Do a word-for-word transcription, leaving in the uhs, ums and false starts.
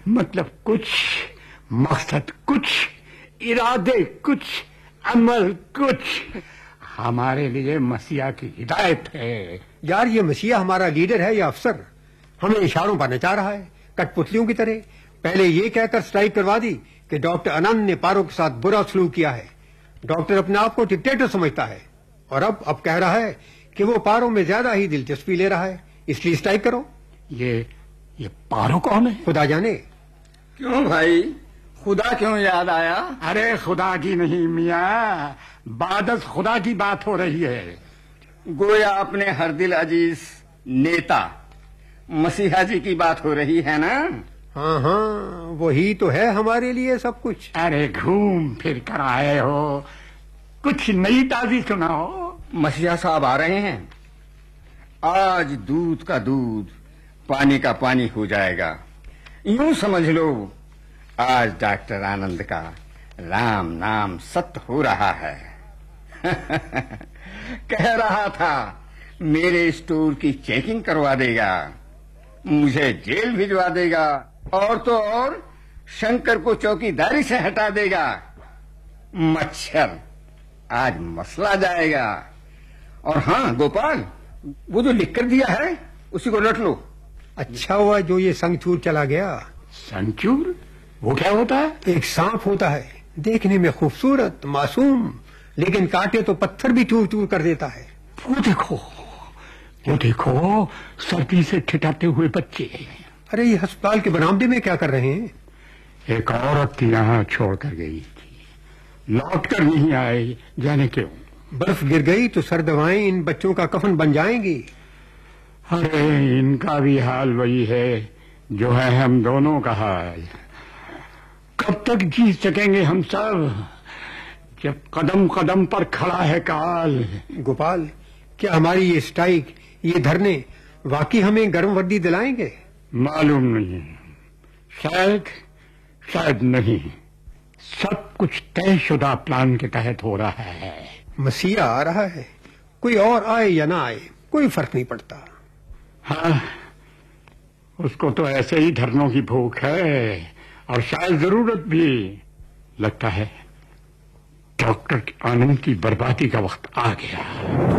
मतलब कुछ, मकसद कुछ, इरादे कुछ, अमल कुछ। हमारे लिए मसीहा की हिदायत है। यार ये मसीहा हमारा लीडर है या अफसर? हमें इशारों पर नचा रहा है कठपुतलियों की तरह। पहले ये कहकर स्ट्राइक करवा दी कि डॉक्टर आनंद ने पारों के साथ बुरा सलूक किया है। डॉक्टर अपने आप को डिक्टेटर समझता है और अब अब कह रहा है कि वो पारों में ज्यादा ही दिलचस्पी ले रहा है, इसलिए स्ट्राइक करो। ये ये पारो कौन है? खुदा जाने। क्यों भाई, खुदा क्यों याद आया? अरे खुदा की नहीं मियाँ, बादस खुदा की बात हो रही है। गोया अपने हर दिल अजीज नेता मसीहा जी की बात हो रही है ना? हाँ हाँ, वही तो है हमारे लिए सब कुछ। अरे घूम फिर कर आए हो, कुछ नई ताजी सुनाओ। मसीहा साहब आ रहे हैं। आज दूध का दूध, पानी का पानी हो जाएगा। यूं समझ लो आज डॉक्टर आनंद का राम नाम सत्य हो रहा है। कह रहा था मेरे स्टोर की चेकिंग करवा देगा, मुझे जेल भिजवा देगा और तो और शंकर को चौकीदारी से हटा देगा। मच्छर आज मसला जाएगा। और हाँ गोपाल, वो जो लिख कर दिया है उसी को रट लो। अच्छा हुआ जो ये संगचूर चला गया। संगचूर? वो क्या होता है? एक सांप होता है, देखने में खूबसूरत मासूम, लेकिन काटे तो पत्थर भी चूर चूर कर देता है। वो देखो, वो देखो, सर्दी से ठिठाते हुए बच्चे। अरे ये अस्पताल के बरामदे में क्या कर रहे हैं? एक औरत थी यहाँ छोड़ कर गई थी, लौट कर नहीं आए, जाने क्यों। बर्फ गिर गई तो सर्द हवाएं इन बच्चों का कफन बन जाएंगी। अरे इनका भी हाल वही है जो है हम दोनों का हाल। कब तक जी सकेंगे हम सब, जब कदम कदम पर खड़ा है काल। गोपाल, क्या हमारी ये स्ट्राइक, ये धरने वाकई हमें गर्म वर्दी दिलाएंगे? मालूम नहीं, शायद शायद नहीं। सब कुछ तयशुदा प्लान के तहत हो रहा है। मसीहा आ रहा है, कोई और आए या ना आए कोई फर्क नहीं पड़ता। हाँ, उसको तो ऐसे ही धरनों की भूख है और शायद जरूरत भी। लगता है डॉक्टर आनंद की बर्बादी का वक्त आ गया।